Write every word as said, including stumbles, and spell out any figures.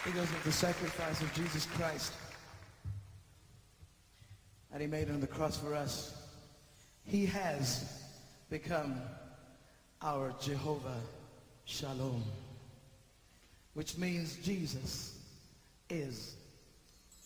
Because of the sacrifice of Jesus Christ that he made on the cross for us, he has become our Jehovah Shalom, which means Jesus is